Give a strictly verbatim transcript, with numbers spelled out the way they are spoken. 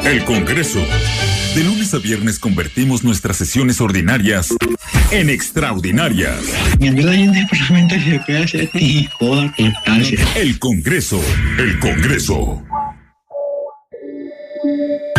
El Congreso. De lunes a viernes convertimos nuestras sesiones ordinarias en extraordinarias. El Congreso. El Congreso.